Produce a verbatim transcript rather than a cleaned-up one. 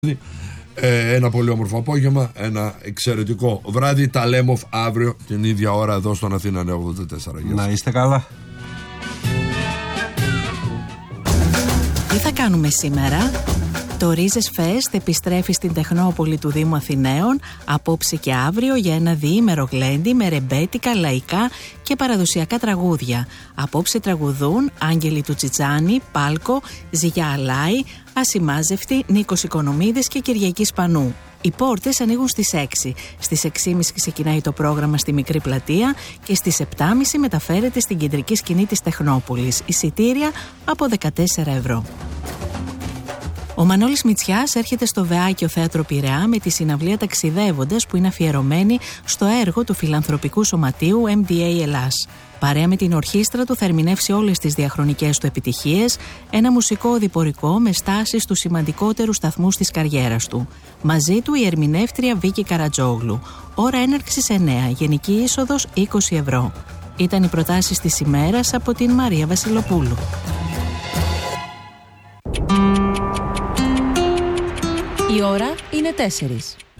Ε, ένα πολύ όμορφο απόγευμα, ένα εξαιρετικό βράδυ. Τα λέμε αύριο την ίδια ώρα εδώ στον Αθήνα Νέο ογδόντα τέσσερα. Να είστε καλά. Τι θα κάνουμε σήμερα? Το Ρίζες Fest επιστρέφει στην Τεχνόπολη του Δήμου Αθηναίων απόψε και αύριο για ένα διήμερο γλέντι με ρεμπέτικα, λαϊκά και παραδοσιακά τραγούδια. Απόψε τραγουδούν Άγγελοι του Τσιτσάνη, Πάλκο, Ζυγιά Αλάη, Ασημάζευτη, Νίκος Οικονομίδης και Κυριακή Σπανού. Οι πόρτες ανοίγουν στις έξι. Στις έξι και μισή ξεκινάει το πρόγραμμα στη Μικρή Πλατεία και στις επτά και μισή μεταφέρεται στην κεντρική σκηνή της Τεχνόπολης. Εισιτήρια από δεκατέσσερα ευρώ. Ο Μανώλης Μητσιάς έρχεται στο Βεάκιο Θέατρο Πειραιά με τη συναυλία Ταξιδεύοντας που είναι αφιερωμένη στο έργο του φιλανθρωπικού σωματείου εμ ντι έι Ελλάς. Παρέα με την ορχήστρα του θα ερμηνεύσει όλες τις διαχρονικές του επιτυχίες, ένα μουσικό οδηπορικό με στάσεις στους σημαντικότερους σταθμούς της καριέρας του. Μαζί του η ερμηνεύτρια Βίκη Καρατζόγλου. Ώρα έναρξης εννέα, γενική είσοδος είκοσι ευρώ. Ήταν οι προτάσεις της ημέρας από την Μαρία Βασιλοπούλου. Η ώρα είναι τέσσερις.